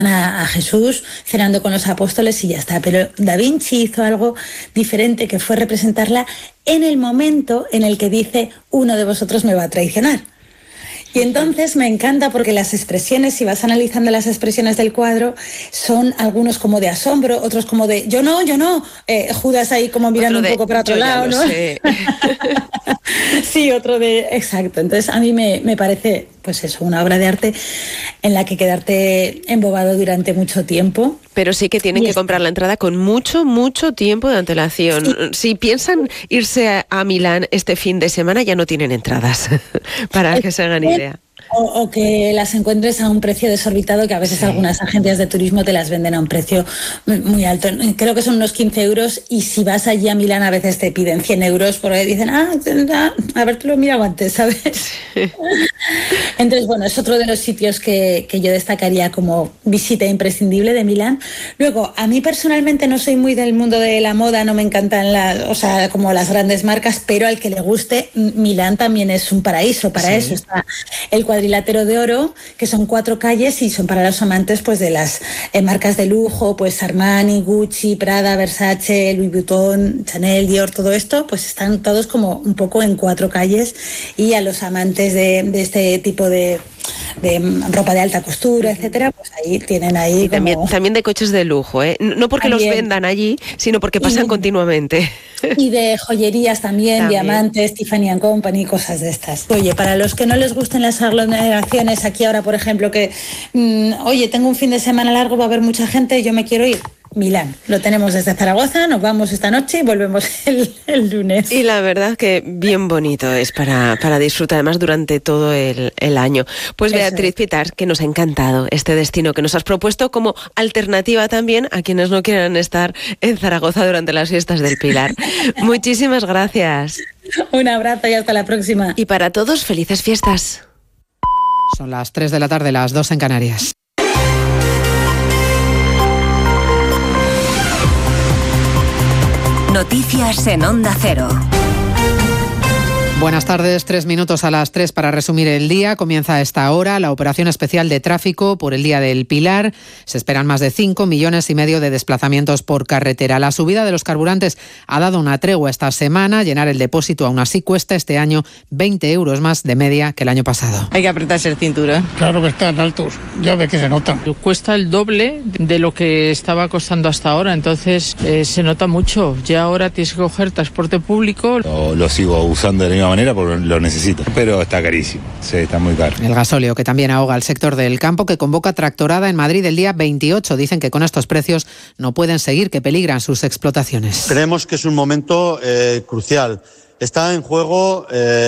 a Jesús cenando con los apóstoles y ya está. Pero Da Vinci hizo algo diferente, que fue representarla en el momento en el que dice: uno de vosotros me va a traicionar. Y entonces me encanta porque las expresiones, si vas analizando las expresiones del cuadro, son algunos como de asombro, otros como de yo no, Judas ahí como mirando un poco para otro lado, ¿no? Sí, otro de... Exacto. Entonces a mí me parece, pues eso, una obra de arte en la que quedarte embobado durante mucho tiempo. Pero sí que tienen que comprar la entrada con mucho tiempo de antelación. Sí. Si piensan irse a Milán este fin de semana, ya no tienen entradas, para que se hagan idea. O que las encuentres a un precio desorbitado, que a veces algunas agencias de turismo te las venden a un precio muy alto. Creo que son unos 15 euros, y si vas allí a Milán a veces te piden 100 euros porque dicen, a ver, te lo he mirado antes, ¿sabes? Sí. Entonces, bueno, es otro de los sitios que yo destacaría como visita imprescindible de Milán. Luego, a mí personalmente no soy muy del mundo de la moda, no me encantan como las grandes marcas, pero al que le guste, Milán también es un paraíso para eso. Está el Cuadrilátero de Oro, que son 4 calles y son para los amantes pues de las marcas de lujo, pues Armani, Gucci, Prada, Versace, Louis Vuitton, Chanel, Dior, todo esto, pues están todos como un poco en 4 calles, y a los amantes de este tipo de ropa de alta costura, etcétera, pues ahí tienen ahí como... también de coches de lujo, no porque los vendan allí, sino porque pasan continuamente. Y de joyerías también, diamantes, Tiffany & Company, cosas de estas. Oye, para los que no les gusten las aglomeraciones, aquí ahora, por ejemplo, que tengo un fin de semana largo, va a haber mucha gente, yo me quiero ir. Milán, lo tenemos desde Zaragoza, nos vamos esta noche y volvemos el lunes. Y la verdad que bien bonito es para disfrutar, además durante todo el año. Pues Beatriz Pitar, que nos ha encantado este destino que nos has propuesto como alternativa también a quienes no quieran estar en Zaragoza durante las fiestas del Pilar. Muchísimas gracias. Un abrazo y hasta la próxima. Y para todos, felices fiestas. Son las 3 de la tarde, las 2 en Canarias. Noticias en Onda Cero. Buenas tardes, 3 minutos a las 3 para resumir el día. Comienza a esta hora la operación especial de tráfico por el Día del Pilar. Se esperan más de 5,5 millones de desplazamientos por carretera. La subida de los carburantes ha dado una tregua esta semana. Llenar el depósito aún así cuesta este año 20 euros más de media que el año pasado. Hay que apretarse el cinturón. Claro que están altos, ya ves que se nota. Cuesta el doble de lo que estaba costando hasta ahora, entonces se nota mucho. Ya ahora tienes que coger transporte público. Lo sigo usando de la misma manera porque lo necesito, pero está carísimo, sí, está muy caro. El gasóleo, que también ahoga al sector del campo, que convoca tractorada en Madrid el día 28. Dicen que con estos precios no pueden seguir, que peligran sus explotaciones. Creemos que es un momento crucial. Está en juego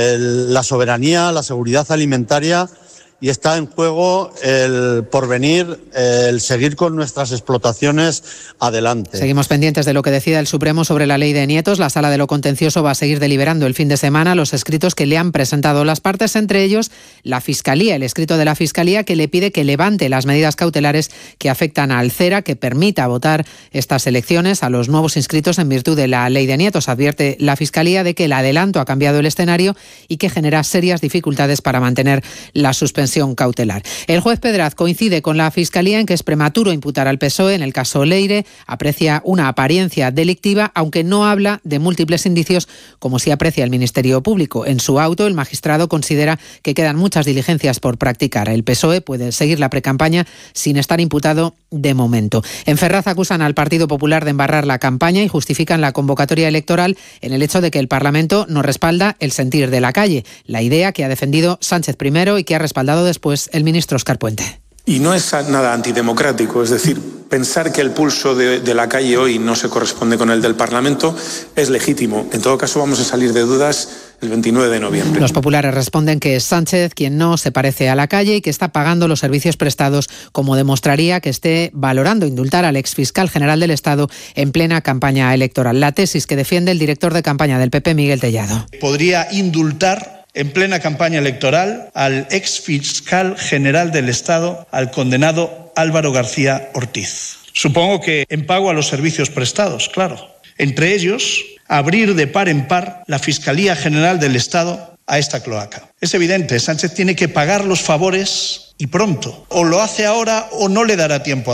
la soberanía, la seguridad alimentaria, y está en juego el porvenir, el seguir con nuestras explotaciones adelante. Seguimos pendientes de lo que decida el Supremo sobre la ley de nietos. La Sala de lo Contencioso va a seguir deliberando el fin de semana los escritos que le han presentado las partes, entre ellos la Fiscalía, el escrito de la Fiscalía que le pide que levante las medidas cautelares que afectan al CERA, que permita votar estas elecciones a los nuevos inscritos en virtud de la ley de nietos. Advierte la Fiscalía de que el adelanto ha cambiado el escenario y que genera serias dificultades para mantener la suspensión cautelar. El juez Pedraz coincide con la Fiscalía en que es prematuro imputar al PSOE en el caso Leire, aprecia una apariencia delictiva, aunque no habla de múltiples indicios como sí aprecia el Ministerio Público. En su auto, el magistrado considera que quedan muchas diligencias por practicar. El PSOE puede seguir la precampaña sin estar imputado de momento. En Ferraz acusan al Partido Popular de embarrar la campaña y justifican la convocatoria electoral en el hecho de que el Parlamento no respalda el sentir de la calle, la idea que ha defendido Sánchez primero y que ha respaldado después el ministro Óscar Puente. Y no es nada antidemocrático, es decir, pensar que el pulso de la calle hoy no se corresponde con el del Parlamento es legítimo. En todo caso, vamos a salir de dudas el 29 de noviembre. Los populares responden que es Sánchez quien no se parece a la calle y que está pagando los servicios prestados, como demostraría que esté valorando indultar al exfiscal general del Estado en plena campaña electoral. La tesis que defiende el director de campaña del PP, Miguel Tellado. Podría indultar en plena campaña electoral al exfiscal general del Estado, al condenado Álvaro García Ortiz. Supongo que en pago a los servicios prestados, claro. Entre ellos, abrir de par en par la Fiscalía General del Estado a esta cloaca. Es evidente, Sánchez tiene que pagar los favores y pronto. O lo hace ahora o no le dará tiempo